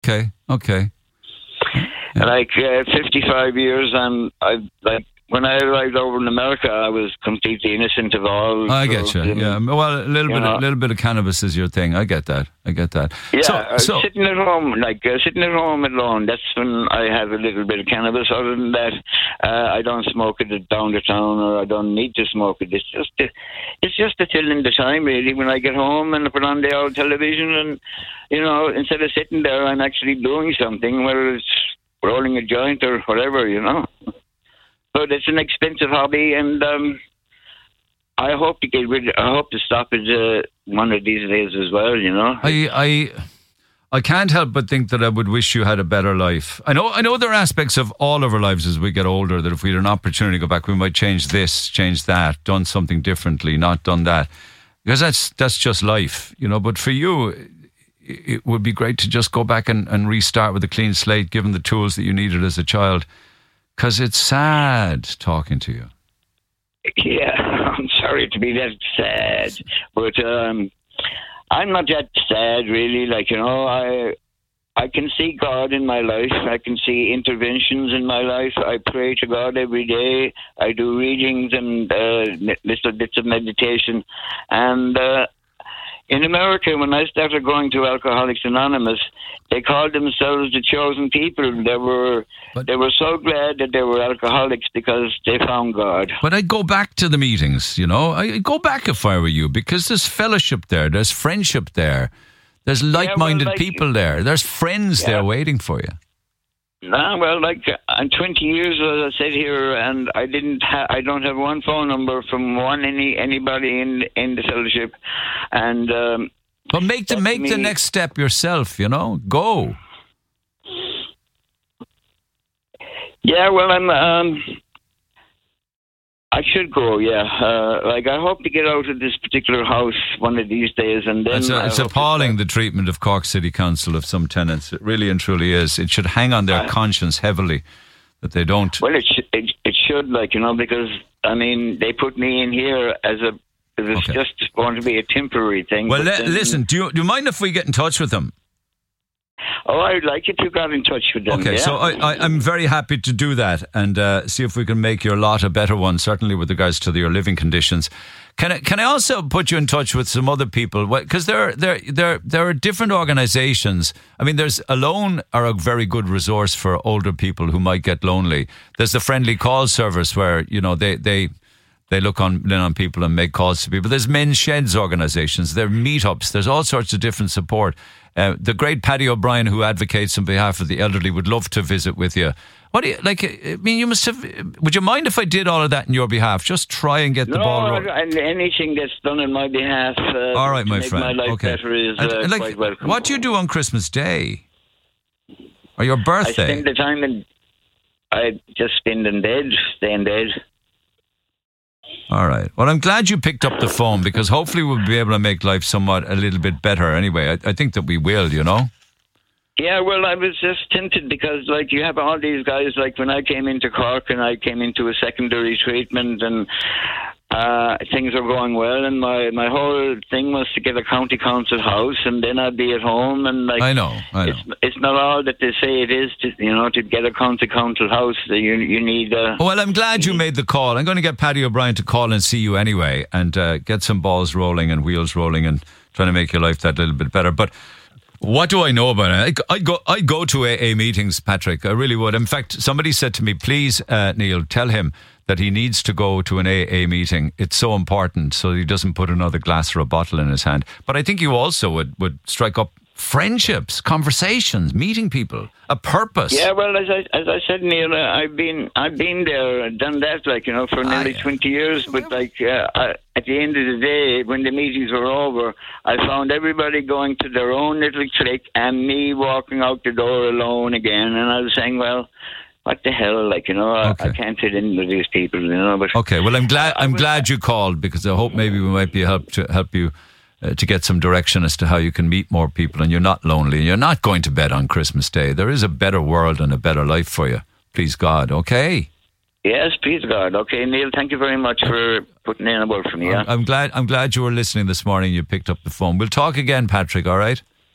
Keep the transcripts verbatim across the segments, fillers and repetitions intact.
Okay, okay. Yeah. Like uh, fifty-five years, and I like when I arrived over in America, I was completely innocent of all. I get you. Yeah, well, a little bit, a little bit of cannabis is your thing. I get that. I get that. Yeah, so, uh, so, sitting at home, like uh, sitting at home alone. That's when I have a little bit of cannabis. Other than that, uh, I don't smoke it down the town, or I don't need to smoke it. It's just, uh, it's just to fill in the time, really. When I get home and I put on the old television, and you know, instead of sitting there, I'm actually doing something, whether it's rolling a joint or whatever, you know. But it's an expensive hobby, and um, I hope to get rid. I hope to stop it uh, one of these days as well. You know, I, I, I can't help but think that I would wish you had a better life. I know, I know there are aspects of all of our lives as we get older that if we had an opportunity to go back, we might change this, change that, done something differently, not done that, because that's that's just life, you know. But for you, it would be great to just go back and, and restart with a clean slate, given the tools that you needed as a child. Because it's sad talking to you. Yeah, I'm sorry to be that sad, but um, I'm not that sad, really. Like, you know, I I can see God in my life. I can see interventions in my life. I pray to God every day. I do readings and uh, little bits of meditation. And uh, in America, when I started going to Alcoholics Anonymous, they called themselves the chosen people. They were but, they were so glad that they were alcoholics because they found God. But I'd go back to the meetings, you know. I'd go back if I were you, because there's fellowship there, there's friendship there, there's like-minded yeah, well, like, people there, there's friends yeah. there waiting for you. Nah, well, like I'm twenty years, as I said here, and I didn't, ha- I don't have one phone number from one any anybody in in the fellowship, and. Um, but make the make me. the next step yourself. You know, go. Yeah, well, I'm. Um, I should go. Yeah, uh, like I hope to get out of this particular house one of these days, and then it's, a, it's appalling the treatment of Cork City Council of some tenants. It really and truly is. It should hang on their uh, conscience heavily that they don't. Well, it sh- it, it should, like, you know, because I mean they put me in here as a. It's okay. just going to be a temporary thing. Well, le- then, listen, do you do you mind if we get in touch with them? Oh, I'd like if you got in touch with them. Okay, yeah. so I, I, I'm very happy to do that and uh, see if we can make your lot a better one, certainly with regards to the, your living conditions. Can I, can I also put you in touch with some other people? Because there, there, there, there are different organisations. I mean, there's Alone are a very good resource for older people who might get lonely. There's the Friendly Call Service where, you know, they... they They look on in on people and make calls to people. There's Men's Sheds organisations. There are meetups. There's all sorts of different support. Uh, the great Paddy O'Brien, who advocates on behalf of the elderly, would love to visit with you. What do you like? I mean, you must have. Would you mind if I did all of that in your behalf? Just try and get the no, ball rolling. And anything that's done on my behalf. Uh, all right, my to make friend. My life okay. better is and, uh, and like, quite welcome. What do you do on Christmas Day or your birthday? I spend the time in. I just spend in bed, stay in bed. All right. Well, I'm glad you picked up the phone because hopefully we'll be able to make life somewhat a little bit better. Anyway, I, I think that we will, you know? Yeah, well, I was just tempted because, like, you have all these guys, like, when I came into Cork and I came into a secondary treatment and uh, things are going well, and my, my whole thing was to get a county council house and then I'd be at home and, like... I know, I know. It's, it's not all that they say it is, to, you know, to get a county council house. You, you need... Uh, well, I'm glad you made the call. I'm going to get Paddy O'Brien to call and see you anyway and uh, get some balls rolling and wheels rolling and trying to make your life that little bit better. But... what do I know about it? I, I go I go to A A meetings, Patrick. I really would. In fact, somebody said to me, please, uh, Neil, tell him that he needs to go to an A A meeting. It's so important so he doesn't put another glass or a bottle in his hand. But I think you also would, would strike up friendships, conversations, meeting people, a purpose. Yeah, well, as I as I said, Neil, uh, I've been I've been there, done that, like, you know, for nearly I, twenty years. But like uh, I, at the end of the day, when the meetings were over, I found everybody going to their own little clique and me walking out the door alone again. And I was saying, well, what the hell, like, you know, okay. I, I can't fit in with these people, you know. But okay, well, I'm glad I'm glad you called because I hope maybe we might be help to help you. Uh, to get some direction as to how you can meet more people and you're not lonely and you're not going to bed on Christmas Day. There is a better world and a better life for you. Please God, okay? Yes, please God. Okay, Neil, thank you very much for putting in a word for me. Yeah? I'm, I'm glad I'm glad you were listening this morning. You picked up the phone. We'll talk again, Patrick, all right?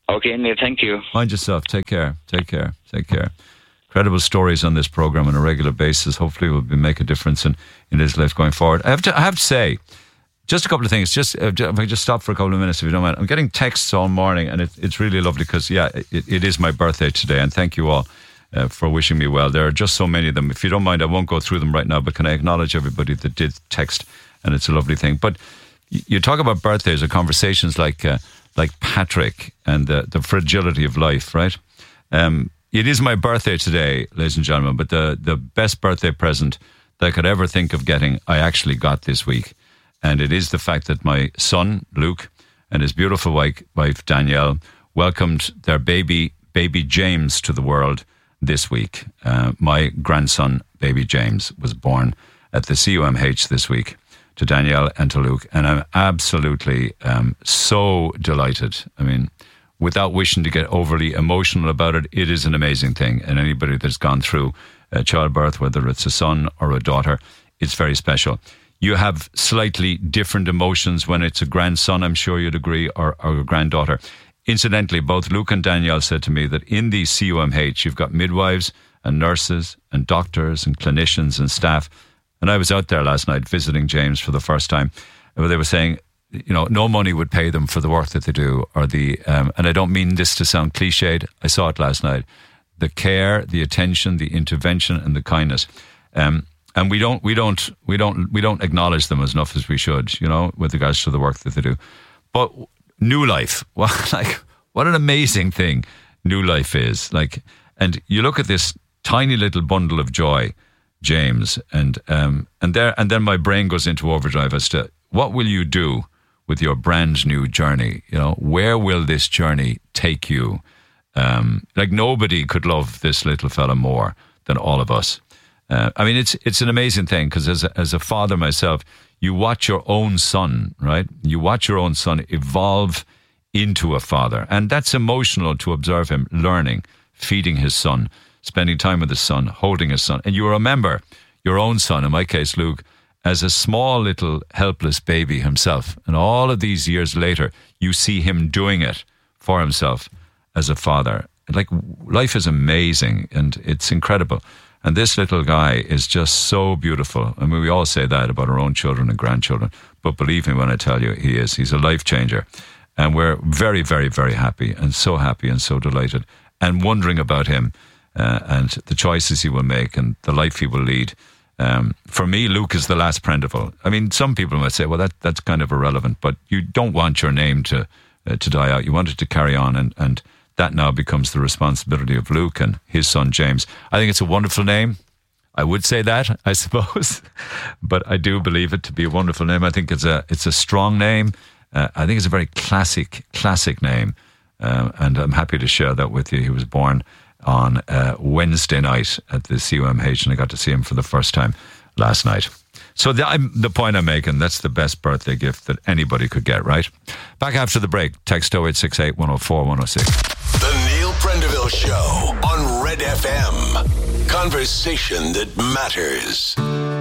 Okay, Neil, thank you. Mind yourself. Take care. Take care. Take care. Incredible stories on this program on a regular basis. Hopefully, will be make a difference in, in his life going forward. I have to. I have to say, just a couple of things. Just uh, if I just stop for a couple of minutes, if you don't mind. I'm getting texts all morning, and it, it's really lovely because yeah, it, it is my birthday today, and thank you all uh, for wishing me well. There are just so many of them. If you don't mind, I won't go through them right now. But can I acknowledge everybody that did text? And it's a lovely thing. But you talk about birthdays or conversations like uh, like Patrick and the the fragility of life, right? Um, It is my birthday today, ladies and gentlemen, but the, the best birthday present that I could ever think of getting, I actually got this week. And it is the fact that my son, Luke, and his beautiful wife, wife Danielle, welcomed their baby, baby James, to the world this week. Uh, my grandson, baby James, was born at the C U M H this week to Danielle and to Luke. And I'm absolutely um, so delighted. I mean, without wishing to get overly emotional about it, it is an amazing thing. And anybody that's gone through a childbirth, whether it's a son or a daughter, it's very special. You have slightly different emotions when it's a grandson, I'm sure you'd agree, or, or a granddaughter. Incidentally, both Luke and Danielle said to me that in the C U M H, you've got midwives and nurses and doctors and clinicians and staff. And I was out there last night visiting James for the first time, where they were saying, you know, no money would pay them for the work that they do, or the, um, and I don't mean this to sound cliched. I saw it last night. The care, the attention, the intervention, and the kindness, um, and we don't, we don't, we don't, we don't acknowledge them as enough as we should, you know, with regards to the work that they do. But New Life, well, like, what an amazing thing New Life is. Like, and you look at this tiny little bundle of joy, James, and um, and there, and then my brain goes into overdrive as to what will you do with your brand new journey. You know, where will this journey take you? Um, like nobody could love this little fella more than all of us. Uh, I mean, it's it's an amazing thing because as a, as a father myself, you watch your own son, right? You watch your own son evolve into a father, and that's emotional to observe him learning, feeding his son, spending time with his son, holding his son, and you remember your own son, in my case, Luke, as a small little helpless baby himself. And all of these years later, you see him doing it for himself as a father. Like, life is amazing and it's incredible. And this little guy is just so beautiful. I mean, we all say that about our own children and grandchildren, but believe me when I tell you, he is. He's a life changer. And we're very, very, very happy and so happy and so delighted and wondering about him uh, and the choices he will make and the life he will lead. Um, for me, Luke is the last Prendeville. I mean, some people might say, well, that that's kind of irrelevant, but you don't want your name to uh, to die out. You want it to carry on, and, and that now becomes the responsibility of Luke and his son, James. I think it's a wonderful name. I would say that, I suppose, but I do believe it to be a wonderful name. I think it's a it's a strong name. Uh, I think it's a very classic, classic name, uh, and I'm happy to share that with you. He was born on uh, Wednesday night at the C U M H, and I got to see him for the first time last night. So the, I'm, the point I'm making, that's the best birthday gift that anybody could get, right? Back after the break, text oh eight six eight, one oh four, one oh six. The Neil Prendeville Show on Red F M. Conversation that matters.